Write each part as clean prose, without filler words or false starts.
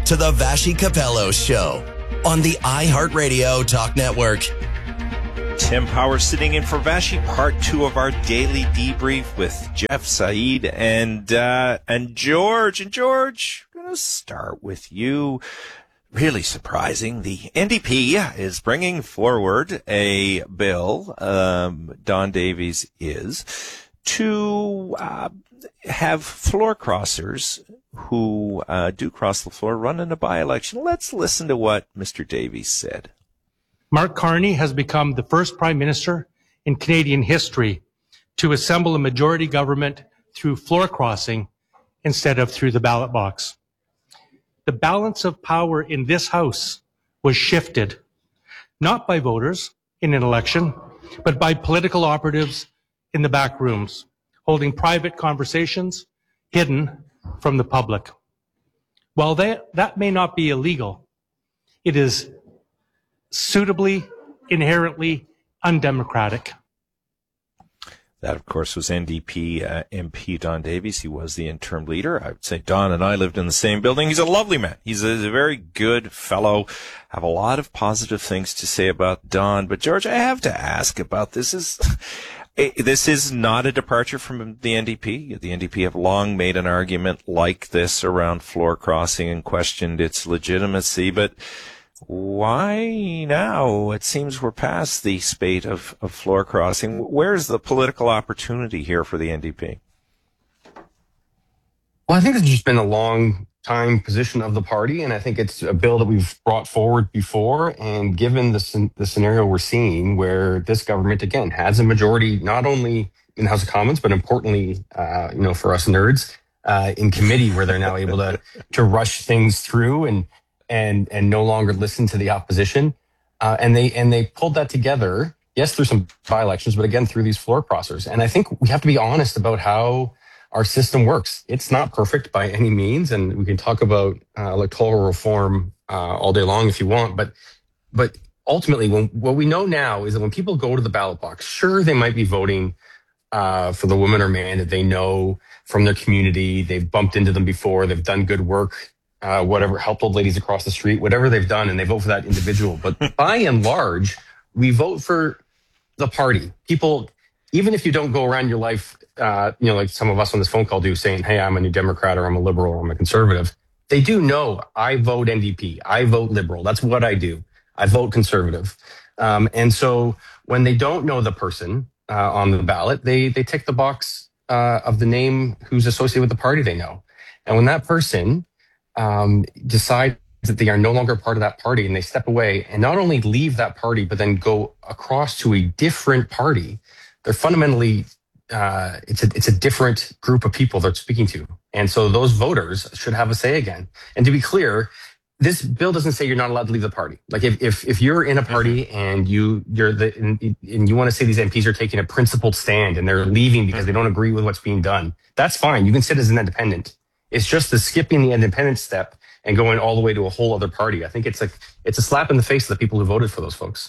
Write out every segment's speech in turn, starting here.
to the Vassy Capello Show on the iHeartRadio Talk Network. Tim Power sitting in for Vassy, part 2 of our daily debrief with Jeff, Saeed, and George. And George, I'm going to start with you. Really surprising. The NDP is bringing forward a bill, Don Davies is, to have floor crossers who do cross the floor run in a by-election. Let's listen to what Mr. Davies said. Mark Carney has become the first Prime Minister in Canadian history to assemble a majority government through floor crossing instead of through the ballot box. The balance of power in this House was shifted, not by voters in an election, but by political operatives in the back rooms, holding private conversations hidden from the public. While that may not be illegal, it is suitably, inherently undemocratic. That, of course, was NDP MP Don Davies. He was the interim leader. I would say Don and I lived in the same building. He's a lovely man. He's a very good fellow. Have a lot of positive things to say about Don. But, George, I have to ask about this. This is not a departure from the NDP. The NDP have long made an argument like this around floor crossing and questioned its legitimacy. But why now? It seems we're past the spate of floor crossing. Where's the political opportunity here for the NDP? Well, I think it's just been a long time position of the party, and I think it's a bill that we've brought forward before. And given the scenario we're seeing, where this government again has a majority not only in the House of Commons, but importantly, for us nerds, in committee, where they're now able to rush things through and no longer listen to the opposition, and they pulled that together. Yes, through some by-elections, but again through these floor crossers. And I think we have to be honest about how our system works. It's not perfect by any means, and we can talk about electoral reform all day long if you want. But ultimately, what we know now is that when people go to the ballot box, sure, they might be voting for the woman or man that they know from their community. They've bumped into them before. They've done good work, whatever, helped old ladies across the street, whatever they've done, and they vote for that individual. But by and large, we vote for the party. People, even if you don't go around your life, like some of us on this phone call do, saying, hey, I'm a New Democrat or I'm a Liberal or I'm a Conservative, they do know I vote NDP. I vote Liberal. That's what I do. I vote Conservative. And so when they don't know the person on the ballot, they tick the box of the name who's associated with the party they know. And when that person decides that they are no longer part of that party and they step away and not only leave that party, but then go across to a different party, they're fundamentally, it's a different group of people they're speaking to. And so those voters should have a say again. And to be clear, this bill doesn't say you're not allowed to leave the party. Like if you're in a party and you want to say these MPs are taking a principled stand and they're leaving because they don't agree with what's being done, that's fine. You can sit as an independent. It's just the skipping the independent step and going all the way to a whole other party. I think it's a slap in the face of the people who voted for those folks.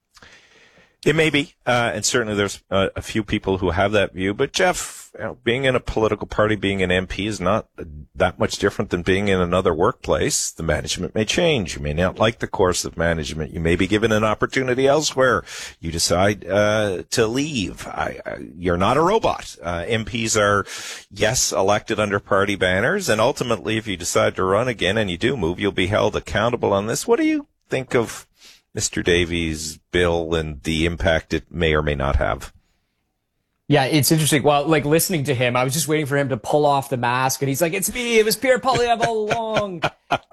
It may be, and certainly there's a few people who have that view. But Jeff, being in a political party, being an MP is not that much different than being in another workplace. The management may change. You may not like the course of management. You may be given an opportunity elsewhere. You decide to leave. You're not a robot. MPs are, yes, elected under party banners, and ultimately, if you decide to run again and you do move, you'll be held accountable on this. What do you think of Mr. Davies' bill and the impact it may or may not have? Yeah, it's interesting. Well, like listening to him, I was just waiting for him to pull off the mask, and he's like, "It's me. It was Pierre Poilievre all along,"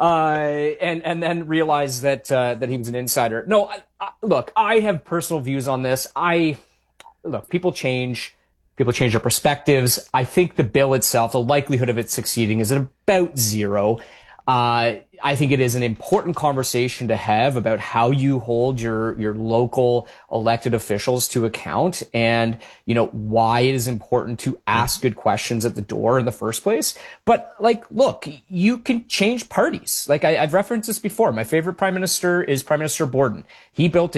and then realized that he was an insider. No, look, I have personal views on this. People change. People change their perspectives. I think the bill itself, the likelihood of it succeeding is at about zero. I think it is an important conversation to have about how you hold your local elected officials to account and, why it is important to ask good questions at the door in the first place. But look, you can change parties. I've referenced this before. My favorite prime minister is Prime Minister Borden. He built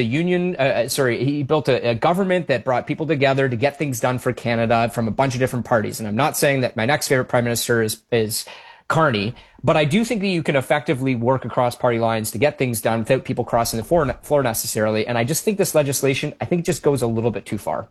he built a government that brought people together to get things done for Canada from a bunch of different parties. And I'm not saying that my next favorite prime minister is Carney. But I do think that you can effectively work across party lines to get things done without people crossing the floor necessarily. And I just think this legislation, I think, just goes a little bit too far.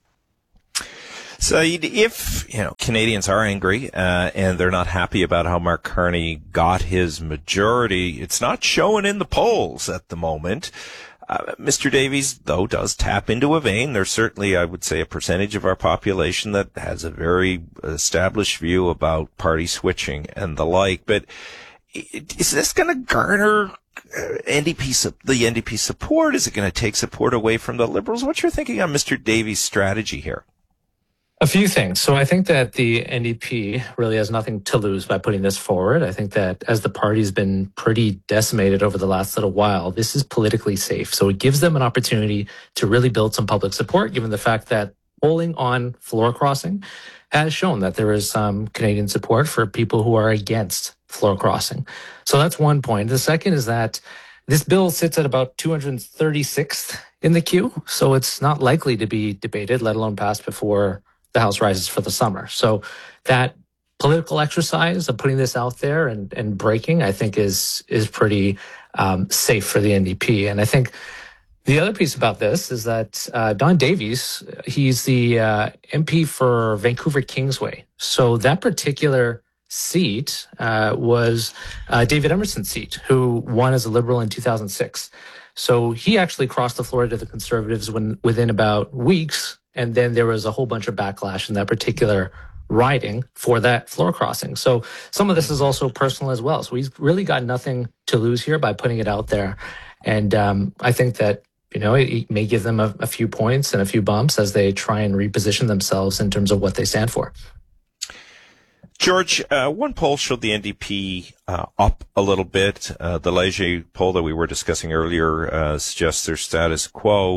So if, Canadians are angry, and they're not happy about how Mark Carney got his majority, it's not showing in the polls at the moment. Mr. Davies, though, does tap into a vein. There's certainly, I would say, a percentage of our population that has a very established view about party switching and the like. But is this going to garner the NDP support? Is it going to take support away from the Liberals? What's your thinking on Mr. Davies' strategy here? A few things. So I think that the NDP really has nothing to lose by putting this forward. I think that as the party's been pretty decimated over the last little while, this is politically safe. So it gives them an opportunity to really build some public support, given the fact that polling on floor crossing has shown that there is some Canadian support for people who are against floor crossing. So that's one point. The second is that this bill sits at about 236th in the queue. So it's not likely to be debated, let alone passed before the House rises for the summer. So that political exercise of putting this out there and breaking, I think is pretty safe for the NDP. And I think the other piece about this is that Don Davies, he's the MP for Vancouver Kingsway. So that particular seat was David Emerson's seat, who won as a Liberal in 2006. So he actually crossed the floor to the Conservatives within about weeks. And then there was a whole bunch of backlash in that particular riding for that floor crossing. So some of this is also personal as well. So he's really got nothing to lose here by putting it out there. And I think that, it may give them a few points and a few bumps as they try and reposition themselves in terms of what they stand for. George, one poll showed the NDP up a little bit. The Leger poll that we were discussing earlier suggests their status quo.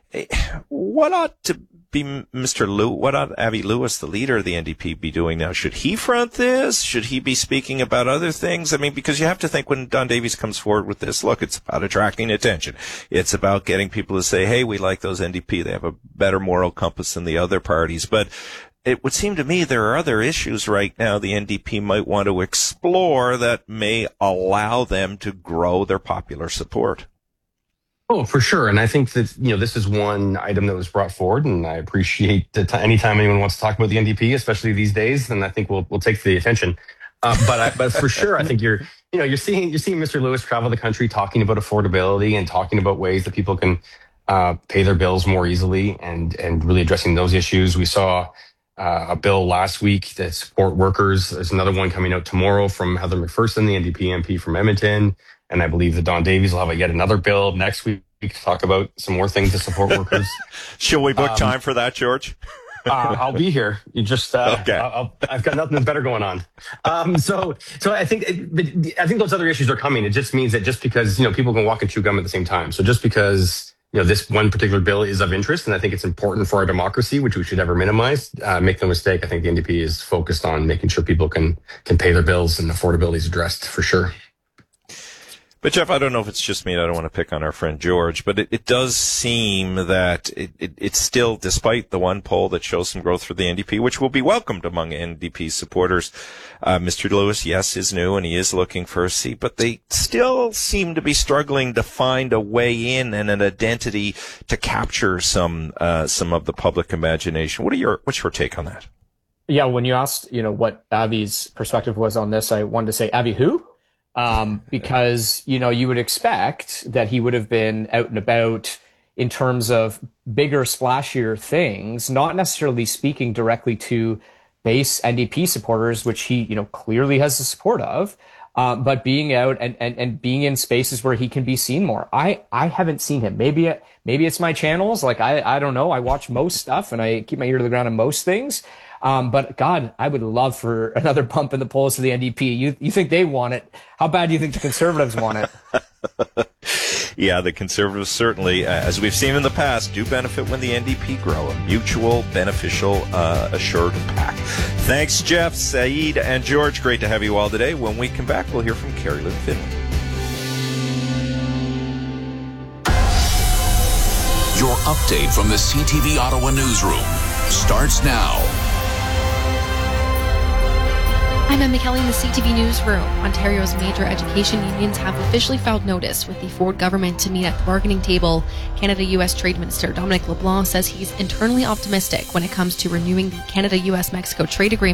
What ought to be what ought Avi Lewis, the leader of the NDP, be doing now? Should he front this? Should he be speaking about other things? I mean, because you have to think when Don Davies comes forward with this, look, it's about attracting attention. It's about getting people to say, hey, we like those NDP. They have a better moral compass than the other parties. But it would seem to me there are other issues right now the NDP might want to explore that may allow them to grow their popular support. Oh, for sure. And I think that, this is one item that was brought forward, and I appreciate that anytime anyone wants to talk about the NDP, especially these days, then I think we'll take the attention. But for sure, I think you're seeing Mr. Lewis travel the country talking about affordability and talking about ways that people can pay their bills more easily and really addressing those issues. We saw a bill last week that support workers. There's another one coming out tomorrow from Heather McPherson, the NDP MP from Edmonton. And I believe that Don Davies will have yet another bill next week to talk about some more things to support workers. Shall we book time for that, George? I'll be here. You just okay. I've got nothing better going on. So I think those other issues are coming. It just means that just because people can walk and chew gum at the same time. So just because this one particular bill is of interest, and I think it's important for our democracy, which we should never minimize. Make no mistake, I think the NDP is focused on making sure people can pay their bills and affordability is addressed for sure. But Jeff, I don't know if it's just me, and I don't want to pick on our friend George, but it does seem that it's still, despite the one poll that shows some growth for the NDP, which will be welcomed among NDP supporters, Mr. Lewis, yes, is new and he is looking for a seat, but they still seem to be struggling to find a way in and an identity to capture some of the public imagination. What's your take on that? Yeah, when you asked, what Avi's perspective was on this, I wanted to say, Avi who? Because, you would expect that he would have been out and about in terms of bigger, splashier things, not necessarily speaking directly to base NDP supporters, which he, clearly has the support of, but being out and being in spaces where he can be seen more. I haven't seen him. Maybe it's my channels. Like, I don't know. I watch most stuff and I keep my ear to the ground on most things. But God, I would love for another bump in the polls to the NDP. You think they want it? How bad do you think the Conservatives want it? Yeah, the Conservatives certainly, as we've seen in the past, do benefit when the NDP grow. A mutual, beneficial, assured pact. Thanks, Jeff, Saeed, and George. Great to have you all today. When we come back, we'll hear from Carrie Lynn Finley. Your update from the CTV Ottawa newsroom starts now. I'm Emma Kelly in the CTV Newsroom. Ontario's major education unions have officially filed notice with the Ford government to meet at the bargaining table. Canada-U.S. Trade Minister Dominic LeBlanc says he's internally optimistic when it comes to renewing the Canada-U.S.-Mexico trade agreement.